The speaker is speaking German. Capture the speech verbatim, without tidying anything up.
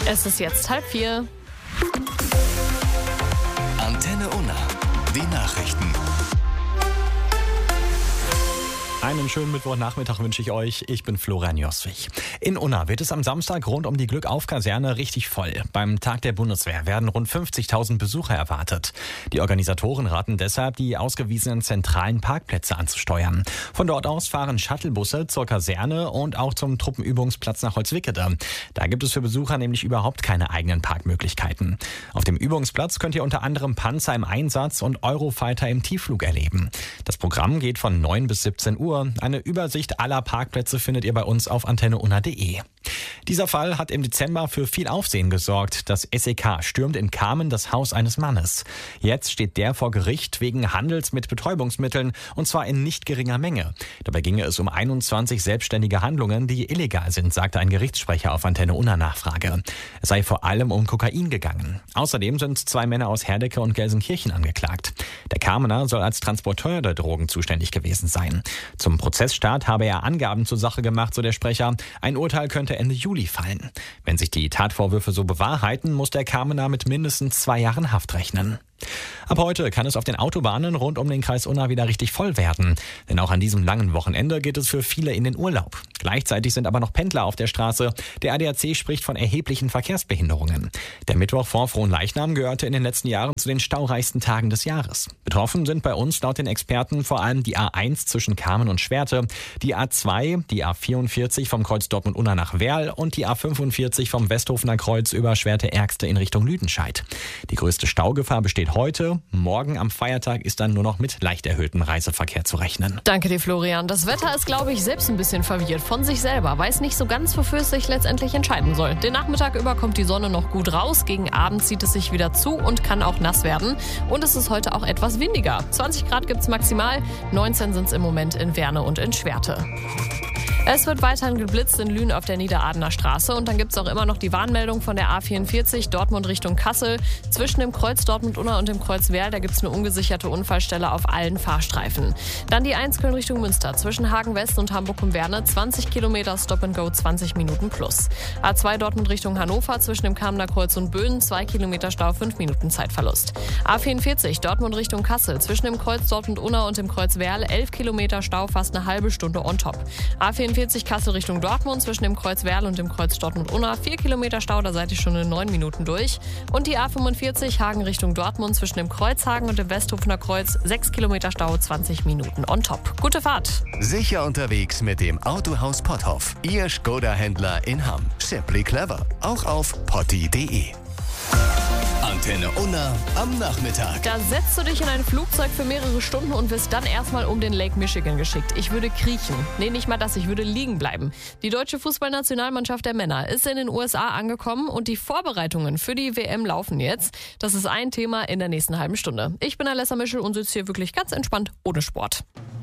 Es ist jetzt halb vier. Antenne Unna, die Nachrichten. Einen schönen Mittwochnachmittag wünsche ich euch. Ich bin Florian Joswig. In Unna wird es am Samstag rund um die Glückauf-Kaserne richtig voll. Beim Tag der Bundeswehr werden rund fünfzigtausend Besucher erwartet. Die Organisatoren raten deshalb, die ausgewiesenen zentralen Parkplätze anzusteuern. Von dort aus fahren Shuttlebusse zur Kaserne und auch zum Truppenübungsplatz nach Holzwickede. Da gibt es für Besucher nämlich überhaupt keine eigenen Parkmöglichkeiten. Auf dem Übungsplatz könnt ihr unter anderem Panzer im Einsatz und Eurofighter im Tiefflug erleben. Das Programm geht von neun bis siebzehn Uhr. Eine Übersicht aller Parkplätze findet ihr bei uns auf antenne unna punkt de. Dieser Fall hat im Dezember für viel Aufsehen gesorgt. Das S E K stürmt in Kamen das Haus eines Mannes. Jetzt steht der vor Gericht wegen Handels mit Betäubungsmitteln, und zwar in nicht geringer Menge. Dabei ginge es um einundzwanzig selbstständige Handlungen, die illegal sind, sagte ein Gerichtssprecher auf Antenne Unna Nachfrage. Es sei vor allem um Kokain gegangen. Außerdem sind zwei Männer aus Herdecke und Gelsenkirchen angeklagt. Der Kamener soll als Transporteur der Drogen zuständig gewesen sein. Zum Prozessstart habe er Angaben zur Sache gemacht, so der Sprecher. Ein Urteil könnte Ende Juli fallen. Wenn sich die Tatvorwürfe so bewahrheiten, muss der Kamener mit mindestens zwei Jahren Haft rechnen. Ab heute kann es auf den Autobahnen rund um den Kreis Unna wieder richtig voll werden. Denn auch an diesem langen Wochenende geht es für viele in den Urlaub. Gleichzeitig sind aber noch Pendler auf der Straße. Der A D A C spricht von erheblichen Verkehrsbehinderungen. Der Mittwoch vor Frohnleichnam gehörte in den letzten Jahren zu den staureichsten Tagen des Jahres. Betroffen sind bei uns laut den Experten vor allem die A eins zwischen Kamen und Schwerte, die A zwei, die A vierundvierzig vom Kreuz Dortmund-Unna nach Werl und die A fünfundvierzig vom Westhofener Kreuz über Schwerte-Ergste in Richtung Lüdenscheid. Die größte Staugefahr besteht heute. Morgen am Feiertag ist dann nur noch mit leicht erhöhtem Reiseverkehr zu rechnen. Danke dir, Florian. Das Wetter ist, glaube ich, selbst ein bisschen verwirrt von sich selber. Weiß nicht so ganz, wofür es sich letztendlich entscheiden soll. Den Nachmittag über kommt die Sonne noch gut raus. Gegen Abend zieht es sich wieder zu und kann auch nass werden. Und es ist heute auch etwas windiger. zwanzig Grad gibt es maximal. neunzehn sind es im Moment in Werne und in Schwerte. Es wird weiterhin geblitzt in Lünen auf der Niederadener Straße und dann gibt es auch immer noch die Warnmeldung von der A vierundvierzig Dortmund Richtung Kassel. Zwischen dem Kreuz Dortmund-Unna und dem Kreuz Werl, da gibt es eine ungesicherte Unfallstelle auf allen Fahrstreifen. Dann die eins Köln Richtung Münster zwischen Hagen West und Hamburg um Werne, zwanzig Kilometer Stop and Go, zwanzig Minuten plus. A zwei Dortmund Richtung Hannover zwischen dem Kamener Kreuz und Böen, zwei Kilometer Stau, fünf Minuten Zeitverlust. A vierundvierzig Dortmund Richtung Kassel zwischen dem Kreuz Dortmund-Unna und dem Kreuz Werl, elf Kilometer Stau, fast eine halbe Stunde on top. A vierundvierzig Kassel Richtung Dortmund zwischen dem Kreuz Werl und dem Kreuz Dortmund-Unna, vier Kilometer Stau, da seid ihr schon in neun Minuten durch. Und die A fünfundvierzig Hagen Richtung Dortmund zwischen dem Kreuz Hagen und dem Westhofener Kreuz, sechs Kilometer Stau, zwanzig Minuten on top. Gute Fahrt! Sicher unterwegs mit dem Autohaus Potthoff. Ihr Skoda-Händler in Hamm. Simply clever. Auch auf potti punkt de. Antenne Unna am Nachmittag. Da setzt du dich in ein Flugzeug für mehrere Stunden und wirst dann erstmal um den Lake Michigan geschickt. Ich würde kriechen. Nee, nicht mal das, ich würde liegen bleiben. Die deutsche Fußballnationalmannschaft der Männer ist in den U S A angekommen und die Vorbereitungen für die W M laufen jetzt. Das ist ein Thema in der nächsten halben Stunde. Ich bin Alessa Mischel und sitze hier wirklich ganz entspannt ohne Sport.